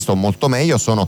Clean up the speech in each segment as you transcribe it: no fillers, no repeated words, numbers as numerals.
sto molto meglio, sono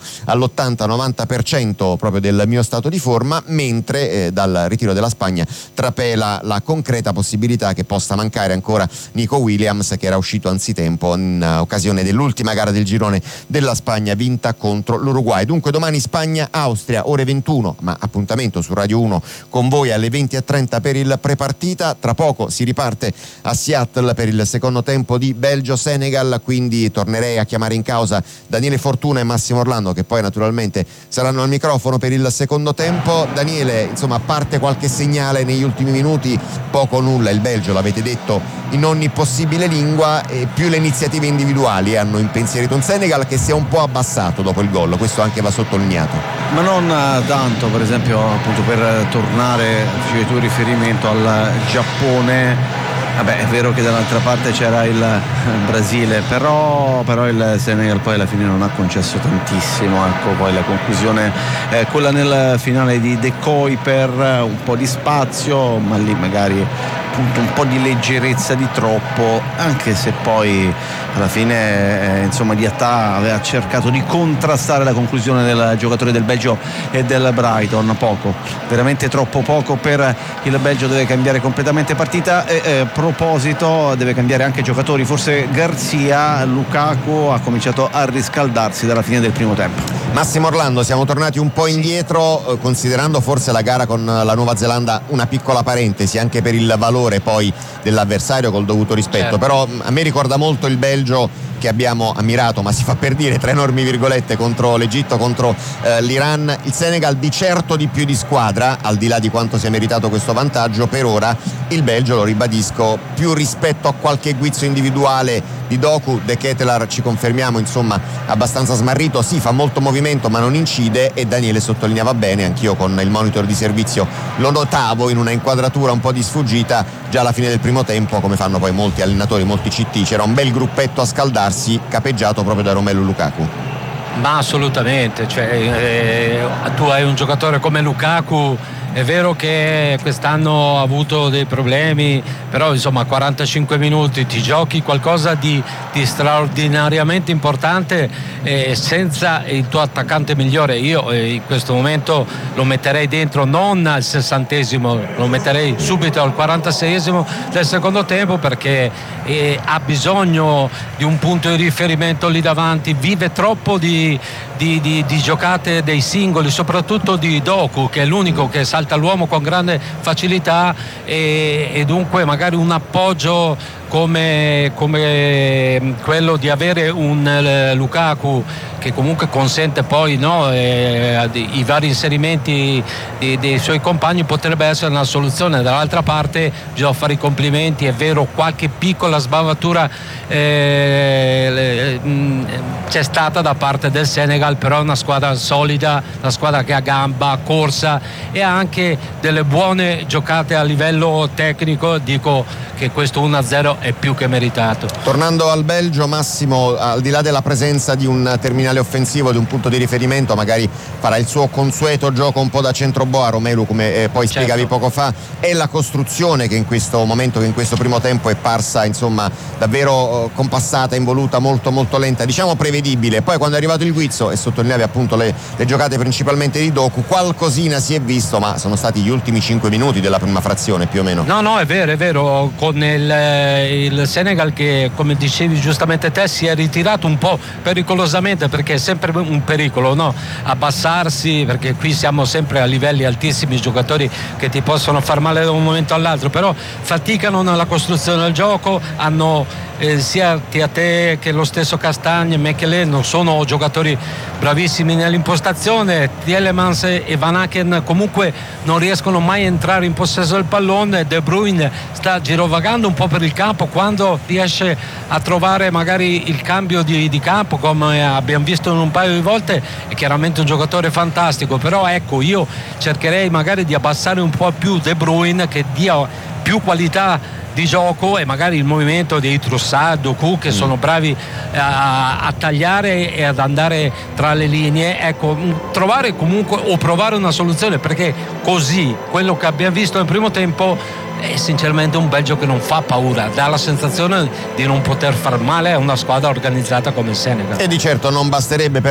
all'80-90% proprio del mio stato di forma, mentre dal ritiro della Spagna trapela la concreta possibilità che possa mancare ancora Nico Williams, che era uscito anzitempo in occasione dell'ultima gara del girone della Spagna vinta contro l'Uruguay. Dunque domani Spagna-Austria ore 21, ma appuntamento su Radio 1 con voi alle 20:30 per il prepartita. Tra poco si riparte a Seattle per il secondo tempo di Belgio-Senegal, quindi tornerei a chiamare in causa Daniele Fortuna e Massimo Orlando, che poi naturalmente saranno al microfono per il secondo tempo. Daniele, insomma, parte qualche segnale negli ultimi minuti? Poco o nulla, il Belgio, l'avete detto in ogni possibile lingua, e più le iniziative individuali hanno impensierito un Senegal che si è un po' abbassato dopo il gol, questo anche va sottolineato. Ma non tanto, per esempio, appunto, per tornare, facevi tu riferimento al Giappone. Vabbè, è vero che dall'altra parte c'era il Brasile, però il Senegal poi alla fine non ha concesso tantissimo. Ecco, poi la conclusione è quella nel finale di De Kuiper, un po' di spazio, ma lì magari appunto un po' di leggerezza di troppo, anche se poi alla fine insomma Diatta aveva cercato di contrastare la conclusione del giocatore del Belgio e del Brighton. Poco, veramente troppo poco per il Belgio. Deve cambiare completamente partita e a proposito deve cambiare anche giocatori, forse Garzia. Lukaku ha cominciato a riscaldarsi dalla fine del primo tempo. Massimo Orlando, siamo tornati un po' indietro, considerando forse la gara con la Nuova Zelanda una piccola parentesi anche per il valore poi dell'avversario, col dovuto rispetto, certo. Però a me ricorda molto il Belgio che abbiamo ammirato, ma si fa per dire, tra enormi virgolette, contro l'Egitto, contro l'Iran. Il Senegal di certo di più di squadra, al di là di quanto sia meritato questo vantaggio. Per ora il Belgio, lo ribadisco, più rispetto a qualche guizzo individuale di Doku. De Ketelaere, ci confermiamo, insomma, abbastanza smarrito, sì, fa molto movimento ma non incide, e Daniele sottolineava bene, anch'io con il monitor di servizio lo notavo in una inquadratura un po' di sfuggita già alla fine del primo tempo, come fanno poi molti allenatori, molti CT. C'era un bel gruppetto a scaldarsi, capeggiato proprio da Romelu Lukaku. Ma assolutamente, tu hai un giocatore come Lukaku. È vero che quest'anno ha avuto dei problemi, però insomma 45 minuti ti giochi qualcosa di straordinariamente importante, senza il tuo attaccante migliore. Io in questo momento lo metterei dentro non al 60esimo, lo metterei subito al 46esimo del secondo tempo, perché ha bisogno di un punto di riferimento lì davanti. Vive troppo di giocate dei singoli, soprattutto di Doku, che è l'unico che salta l'uomo con grande facilità, e dunque magari un appoggio come quello di avere un Lukaku che comunque consente poi i vari inserimenti dei suoi compagni, potrebbe essere una soluzione. Dall'altra parte bisogna fare i complimenti, è vero, qualche piccola sbavatura c'è stata da parte del Senegal, però è una squadra solida, una squadra che ha gamba, corsa e ha anche delle buone giocate a livello tecnico. Dico che questo 1-0 è più che meritato. Tornando al Belgio, Massimo, al di là della presenza di un terminale offensivo, di un punto di riferimento, magari farà il suo consueto gioco un po' da centroboa Romelu, come poi spiegavi poco fa, è la costruzione che in questo momento, che in questo primo tempo è parsa insomma davvero compassata, involuta, molto molto lenta, diciamo prevedibile. Poi quando è arrivato il guizzo, e sottolineavi appunto le giocate principalmente di Doku, qualcosina si è visto, ma sono stati gli ultimi 5 minuti della prima frazione più o meno. No, è vero, con il Senegal che, come dicevi giustamente te, si è ritirato un po' pericolosamente, perché è sempre un pericolo, no? Abbassarsi, perché qui siamo sempre a livelli altissimi, giocatori che ti possono far male da un momento all'altro, però faticano nella costruzione del gioco. Hanno sia Tiaté che lo stesso Castagne, Mekele, non sono giocatori bravissimi nell'impostazione. Tielemans e Van Aken comunque non riescono mai a entrare in possesso del pallone. De Bruyne sta girovagando un po' per il campo, quando riesce a trovare magari il cambio di campo, come abbiamo visto in un paio di volte, è chiaramente un giocatore fantastico. Però ecco, io cercherei magari di abbassare un po' più De Bruyne, che dia più qualità di gioco, e magari il movimento dei Trossard, Doku, che sono bravi a tagliare e ad andare tra le linee. Ecco, trovare comunque o provare una soluzione, perché così quello che abbiamo visto nel primo tempo è sinceramente un Belgio che non fa paura, dà la sensazione di non poter far male a una squadra organizzata come il Senegal. E di certo non basterebbe per